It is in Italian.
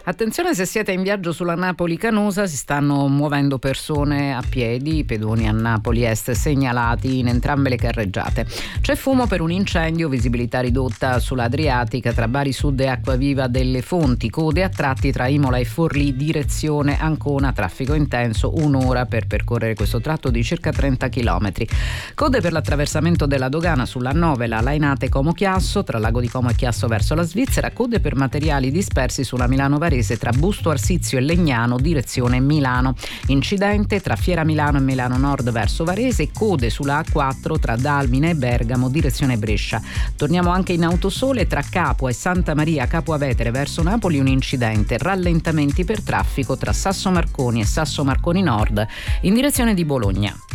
Attenzione se siete in viaggio sulla Napoli-Canosa, si stanno muovendo persone a piedi, pedoni a Napoli Est segnalati in entrambe le carreggiate. C'è fumo per un incendio, visibilità ridotta sulla Adriatica tra Bari Sud e Acquaviva delle Fonti, code a tratti tra Imola e Forlì, direzione Ancona, traffico intenso, un'ora per percorrere questo tratto di circa 30 km. Code per l'attraversamento della dogana sulla 9, la Lainate Como-Chiasso, tra Lago di Como e Chiasso verso la Svizzera, code per materiali dispersi sulla Milano-Varese tra Busto Arsizio e Legnano, direzione Milano. Incidente tra Fiera Milano e Milano Nord verso Varese, code sulla A4 tra Dalmine e Bergamo, direzione Brescia. Torniamo anche in Autosole tra Capua e Santa Maria Capua Vetere verso Napoli, un incidente, rallentamenti per traffico tra Sasso Marconi e Sasso Marconi Nord in direzione di Bologna.